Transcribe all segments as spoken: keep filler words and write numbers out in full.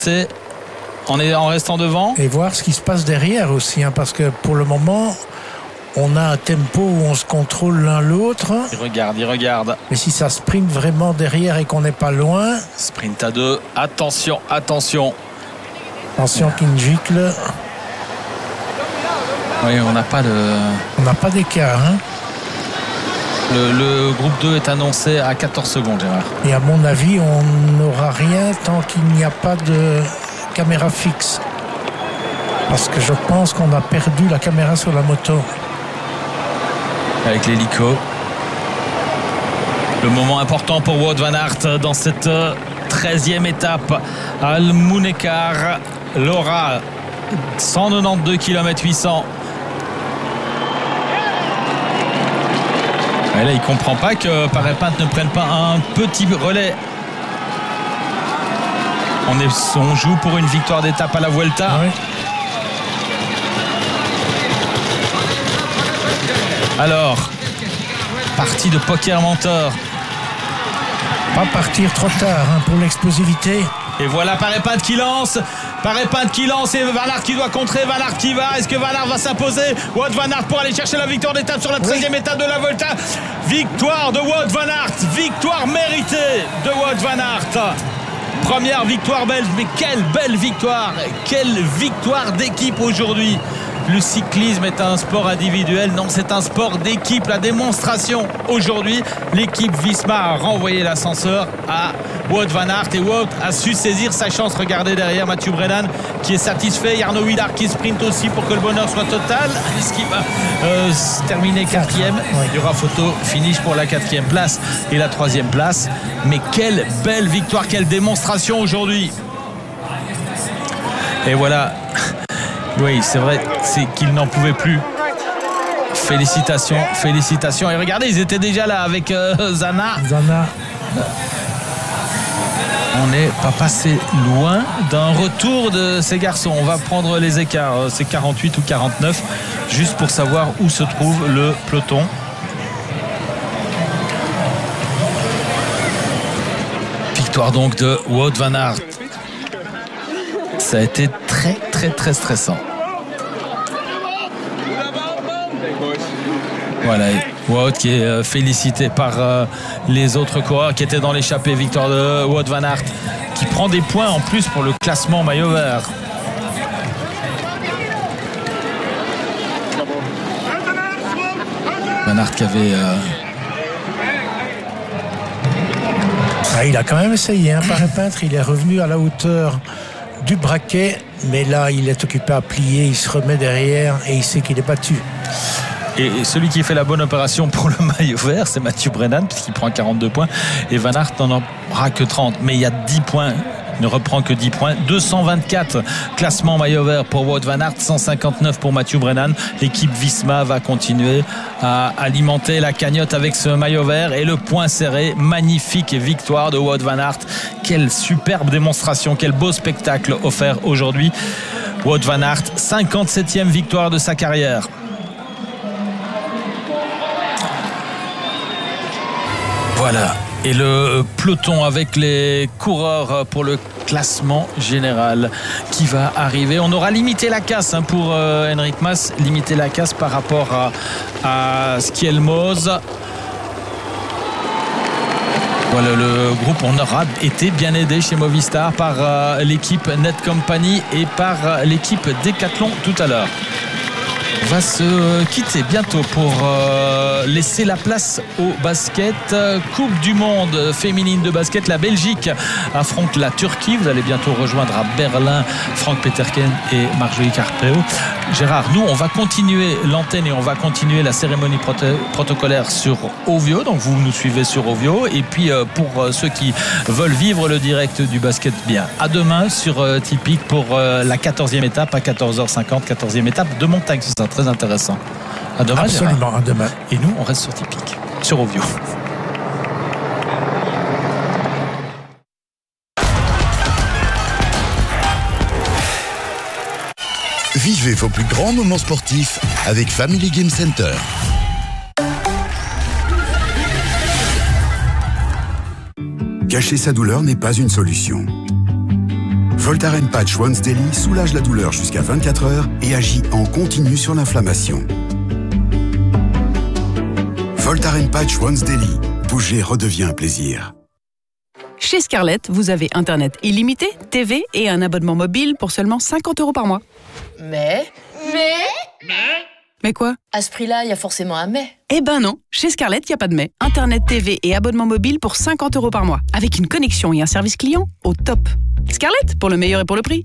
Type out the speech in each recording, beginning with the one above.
C'est en, est, en restant devant. Et voir ce qui se passe derrière aussi, hein, parce que pour le moment, on a un tempo où on se contrôle l'un l'autre. Il regarde, il regarde. Mais si ça sprint vraiment derrière et qu'on n'est pas loin. Sprint à deux. Attention, attention. Attention qu'il ne gicle. Oui, on n'a pas de... On n'a pas d'écart. Hein. Le, le groupe deux est annoncé à quatorze secondes, Gérard. Et à mon avis, on n'aura rien tant qu'il n'y a pas de caméra fixe. Parce que je pense qu'on a perdu la caméra sur la moto. Avec l'hélico. Le moment important pour Wout van Aert dans cette treizième étape. Al-Munekar, Laura, cent quatre-vingt-douze kilomètres huit cents. Et là, il ne comprend pas que Parepinte ne prenne pas un petit relais. On, est, on joue pour une victoire d'étape à la Vuelta. Ah oui. Alors, partie de poker mentor. Pas partir trop tard hein, pour l'explosivité. Et voilà Parepinte qui lance. Parepinte qui lance et Van Aert qui doit contrer. Van Aert qui va. Est-ce que Van Aert va s'imposer? Wout van Aert pour aller chercher la victoire d'étape sur la treizième oui. étape de la Vuelta. Victoire de Wout van Aert. Victoire méritée de Wout van Aert. Première victoire belge. Mais quelle belle victoire. Quelle victoire d'équipe aujourd'hui. Le cyclisme est un sport individuel. Non, c'est un sport d'équipe. La démonstration aujourd'hui, l'équipe Visma a renvoyé l'ascenseur à Wout van Aert et Wout a su saisir sa chance. Regardez derrière Mathieu Brennan qui est satisfait. Arnaud Huillard qui sprint aussi pour que le bonheur soit total. Est-ce qu'il va euh, terminer quatrième? Il y aura photo finish pour la quatrième place et la troisième place. Mais quelle belle victoire, quelle démonstration aujourd'hui. Et voilà. Oui, c'est vrai, c'est qu'ils n'en pouvaient plus. Félicitations, félicitations. Et regardez, ils étaient déjà là avec euh, Zana. Zana. On n'est pas passé loin d'un retour de ces garçons. On va prendre les écarts. C'est quarante-huit ou quarante-neuf, juste pour savoir où se trouve le peloton. Victoire donc de Wout van Aert. Ça a été très très très stressant. Voilà, Wout qui est félicité par euh, les autres coureurs qui étaient dans l'échappée. Victoire de Wout van Aert qui prend des points en plus pour le classement maillot vert. Van Aert qui avait... Euh... Ah, il a quand même essayé, hein, Parepinte. Il est revenu à la hauteur du braquet, mais là il est occupé à plier, il se remet derrière et il sait qu'il est battu. Et celui qui fait la bonne opération pour le maillot vert, c'est Mathieu Brennan, puisqu'il prend quarante-deux points, et Van Aert n'en aura que trente, mais il y a dix points, il ne reprend que dix points. Deux cent vingt-quatre classement maillot vert pour Wout van Aert, cent cinquante-neuf pour Mathieu Brennan. L'équipe Visma va continuer à alimenter la cagnotte avec ce maillot vert et le point serré. Magnifique victoire de Wout van Aert. Quelle superbe démonstration, quel beau spectacle offert aujourd'hui. Wout van Aert, cinquante-septième victoire de sa carrière. Voilà. Et le peloton avec les coureurs pour le classement général qui va arriver. On aura limité la casse hein, pour euh, Enric Mas, limité la casse par rapport à, à Schielmoz. Voilà, le groupe, on aura été bien aidé chez Movistar par euh, l'équipe Net Company et par euh, l'équipe Decathlon tout à l'heure. On va se quitter bientôt pour euh, laisser la place au basket. Coupe du monde féminine de basket. La Belgique affronte la Turquie. Vous allez bientôt rejoindre à Berlin Franck Peterken et Marjorie Carpeo. Gérard, nous, on va continuer l'antenne et on va continuer la cérémonie proto- protocolaire sur Ovio. Donc, vous nous suivez sur Ovio. Et puis, euh, pour euh, ceux qui veulent vivre le direct du basket, bien, à demain sur euh, Tipeee pour euh, la quatorzième étape à quatorze heures cinquante. quatorzième étape de montagne. C'est ça, très intéressant. À demain. Absolument, Gérard. à demain. Et nous, on reste sur Tipeee, sur Ovio. Vivez vos plus grands moments sportifs avec Family Game Center. Cacher sa douleur n'est pas une solution. Voltaren Patch Once Daily soulage la douleur jusqu'à vingt-quatre heures et agit en continu sur l'inflammation. Voltaren Patch Once Daily. Bouger redevient un plaisir. Chez Scarlett, vous avez Internet illimité, T V et un abonnement mobile pour seulement cinquante euros par mois. Mais... Mais... Mais... Mais quoi? À ce prix-là, il y a forcément un mais. Eh ben non, chez Scarlett, il n'y a pas de mais. Internet T V et abonnement mobile pour cinquante euros par mois. Avec une connexion et un service client au top. Scarlett, pour le meilleur et pour le prix.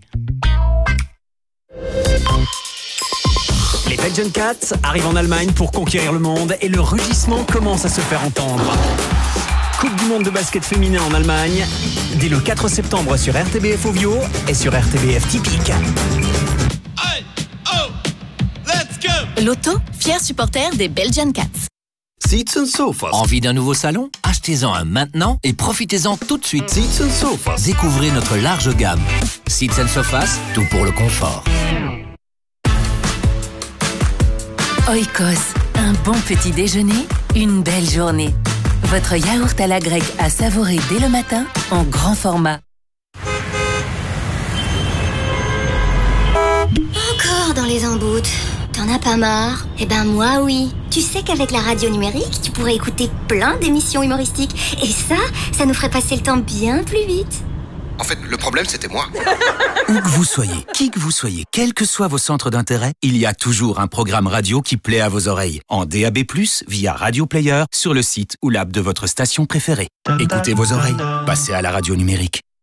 Les Belgian Cats arrivent en Allemagne pour conquérir le monde et le rugissement commence à se faire entendre. Coupe du monde de basket féminin en Allemagne, dès le quatre septembre sur R T B F Ovio et sur R T B F Typique. Lotto, fier supporter des Belgian Cats. Seats and Sofas. Envie d'un nouveau salon? Achetez-en un maintenant et profitez-en tout de suite. Seats and Sofas. Découvrez notre large gamme. Seats and Sofas, tout pour le confort. Oikos, un bon petit déjeuner, une belle journée. Votre yaourt à la grecque à savourer dès le matin en grand format. Encore dans les emboutes. T'en as pas marre? Eh ben moi oui. Tu sais qu'avec la radio numérique, tu pourrais écouter plein d'émissions humoristiques. Et ça, ça nous ferait passer le temps bien plus vite. En fait, le problème, c'était moi. Où que vous soyez, qui que vous soyez, quels que soient vos centres d'intérêt, il y a toujours un programme radio qui plaît à vos oreilles. En D A B plus, via Radio Player, sur le site ou l'app de votre station préférée. Écoutez vos oreilles, passez à la radio numérique.